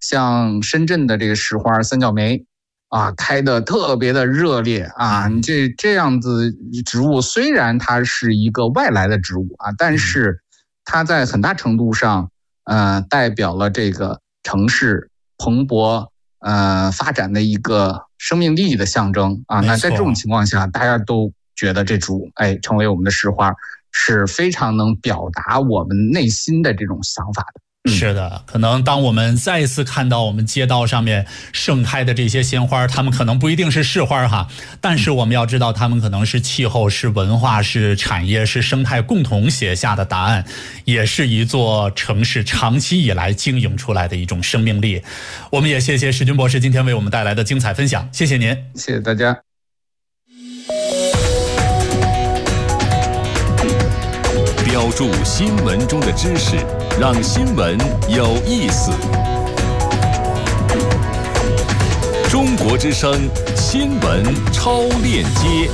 像深圳的这个石花三角梅啊，开得特别的热烈啊。这样子植物虽然它是一个外来的植物啊，但是它在很大程度上代表了这个城市蓬勃发展的一个生命力的象征啊。那在这种情况下，大家都觉得这植物成为我们的石花是非常能表达我们内心的这种想法的。 是的，可能当我们再一次看到我们街道上面盛开的这些鲜花，它们可能不一定是市花哈，但是我们要知道它们可能是气候、是文化、是产业、是生态共同写下的答案，也是一座城市长期以来经营出来的一种生命力。我们也谢谢石军博士今天为我们带来的精彩分享，谢谢您。 谢谢大家。 标注新闻中的知识，让新闻有意思。中国之声新闻超链接，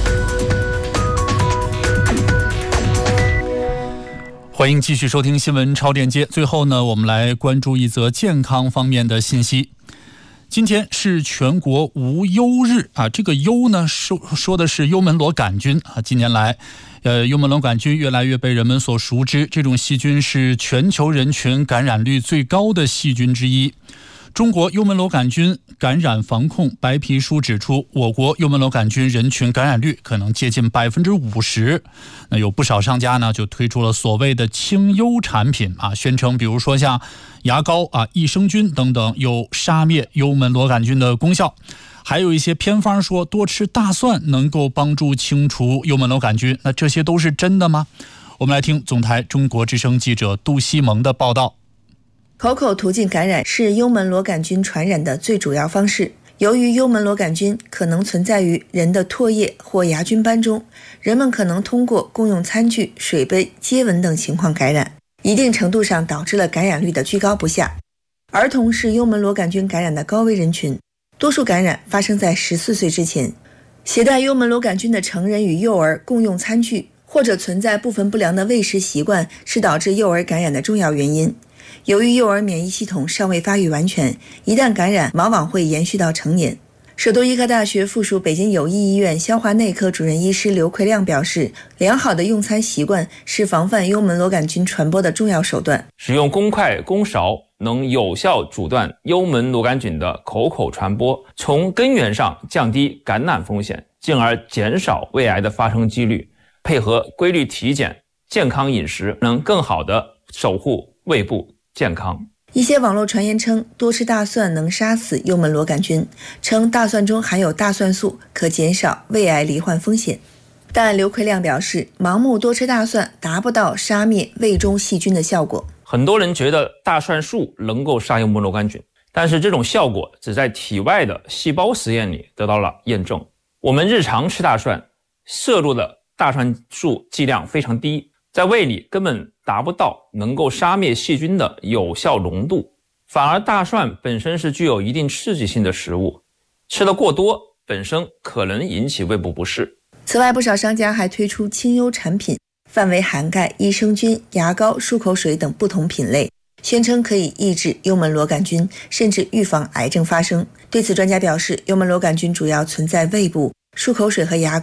欢迎继续收听新闻超链接。最后呢，我们来关注一则健康方面的信息。今天是全国无忧日啊，这个忧呢说的是幽门螺杆菌啊。近年来，幽门螺杆菌越来越被人们所熟知，这种细菌是全球人群感染率最高的细菌之一。中国幽门螺杆菌感染防控白皮书指出，我国幽门螺杆菌人群感染率可能接近50%。那有不少商家呢就推出了所谓的清幽产品啊，宣称比如说像牙膏啊、益生菌等等有杀灭幽门螺杆菌的功效。还有一些偏方说多吃大蒜能够帮助清除幽门螺杆菌，那这些都是真的吗？我们来听总台中国之声记者杜西蒙的报道。 口口途径感染是幽门螺杆菌传染的最主要方式。由于幽门螺杆菌可能存在于人的唾液或牙菌斑中，人们可能通过共用餐具、水杯、接吻等情况感染，一定程度上导致了感染率的居高不下。儿童是幽门螺杆菌感染的高危人群，多数感染发生在14岁之前。携带幽门螺杆菌的成人与幼儿共用餐具，或者存在部分不良的喂食习惯，是导致幼儿感染的重要原因。由于幼儿免疫系统尚未发育完全，一旦感染往往会延续到成年。首都医科大学附属北京友谊医院消化内科主任医师刘奎亮表示，良好的用餐习惯是防范幽门螺杆菌传播的重要手段。 使用公筷公勺能有效阻断幽门螺杆菌的口口传播，从根源上降低感染风险，进而减少胃癌的发生几率。配合规律体检、健康饮食，能更好地守护胃部健康。 一些网络传言称多吃大蒜能杀死幽门螺杆菌，称大蒜中含有大蒜素，可减少胃癌罹患风险。但刘奎亮表示，盲目多吃大蒜达不到杀灭胃中细菌的效果。 很多人觉得大蒜素能够杀幽门螺杆菌，但是这种效果只在体外的细胞实验里得到了验证。我们日常吃大蒜，摄入的大蒜素剂量非常低，在胃里根本达不到能够杀灭细菌的有效浓度，反而大蒜本身是具有一定刺激性的食物，吃得过多本身可能引起胃部不适。 此外，不少商家还推出清幽产品，范围涵盖益生菌、牙膏、漱口水等不同品类，宣称可以抑制幽门螺杆菌，甚至预防癌症发生。对此，专家表示，幽门螺杆菌主要存在胃部、漱口水和牙膏